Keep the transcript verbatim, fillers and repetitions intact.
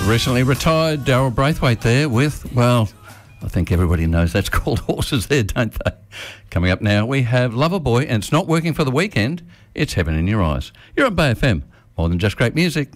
Recently retired Daryl Braithwaite there with, well, I think everybody knows that's called Horses there, don't they? Coming up now, we have Loverboy, and it's not working for the weekend. It's Heaven in Your Eyes. You're on Bay F M. More than just great music.